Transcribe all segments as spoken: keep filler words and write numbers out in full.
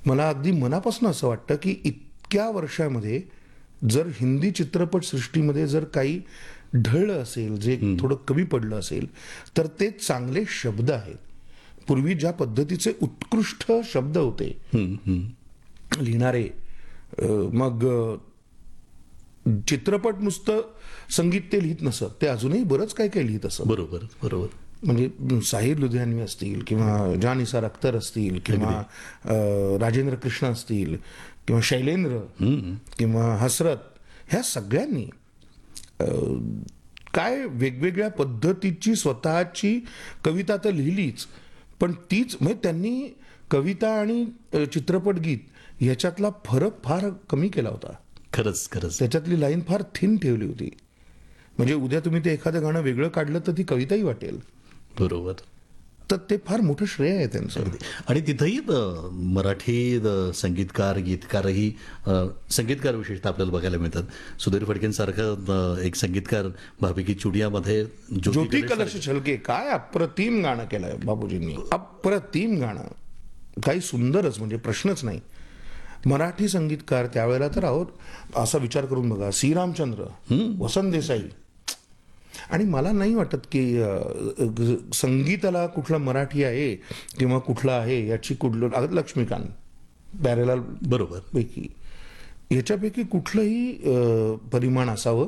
मला अगदी मनापासून असं वाटतं की इतक्या वर्षामध्ये जर हिंदी चित्रपट सृष्टीमध्ये जर काही ढळलं असेल, जे थोडं कमी पडलं असेल, तर ते चांगले शब्द आहेत. पूर्वी ज्या पद्धतीचे उत्कृष्ट शब्द होते लिहिणारे, अ, मग अ, चित्रपट नुसतं संगीत ते लिहित नसत, ते अजूनही बरंच काय काय लिहित असत. बरोबर बरोबर. म्हणजे साहिर लुधियानवी असतील किंवा जान निसार अख्तर असतील किंवा अ, राजेंद्र कृष्ण असतील किंवा शैलेंद्र किंवा हसरत, ह्या सगळ्यांनी अ, काय वेगवेगळ्या पद्धतीची स्वतःची कविता तर लिहिलीच, पण तीच म्हणजे त्यांनी कविता आणि अ, चित्रपट गीत ह्याच्यातला फरक फार कमी केला होता. खरंच खरंच. त्याच्यातली लाईन फार थिन ठेवली होती. म्हणजे उद्या तुम्ही ते एखादं गाणं वेगळं काढलं तर ती कविताही वाटेल. बरोबर. तर ते फार मोठं श्रेय आहे त्यांचं. आणि तिथंही अ, मराठी अ, संगीतकार गीतकारही अ, संगीतकार विशेषतः आपल्याला बघायला मिळतात. सुधीर फडकेंसारखा अ, एक संगीतकार भाभी चुडियामध्ये ज्योती कलश छलके, काय अप्रतिम गाणं केलंय बाबूजींनी. अप्रतिम गाणं, काही सुंदरच, म्हणजे प्रश्नच नाही. मराठी संगीतकार त्यावेळेला तर आहोत. असा विचार करून बघा, सी रामचंद्र, वसंत देसाई. आणि मला नाही वाटत की अ, अ, संगीताला कुठला मराठी आहे किंवा कुठला आहे याची कुठलं, आता लक्ष्मीकांत, प्यारेलाल बरोबर पैकी याच्यापैकी कुठलंही अ, परिमाण असावं.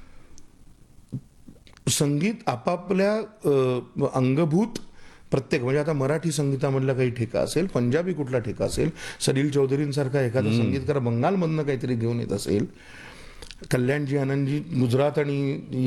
संगीत आपापल्या अ, अंगभूत प्रत्येक, म्हणजे आता मराठी संगीतामधला काही ठेका असेल, पंजाबी कुठला ठेका असेल, सलील चौधरींसारखा एखादा संगीतकार बंगालमधनं काहीतरी घेऊन येत असेल, कल्याणजी आनंदजी गुजरात आणि